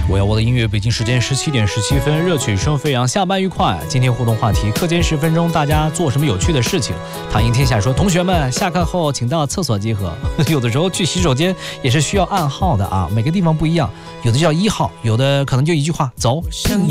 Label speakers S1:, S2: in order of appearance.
S1: 我要我的音乐，北京时间17点17分，热曲声飞扬，下班愉快。今天互动话题：课间10分钟，大家做什么有趣的事情？躺赢天下说，同学们下课后请到厕所集合。有的时候去洗手间也是需要暗号的啊，每个地方不一样，有的叫1号，有的可能就一句话，走。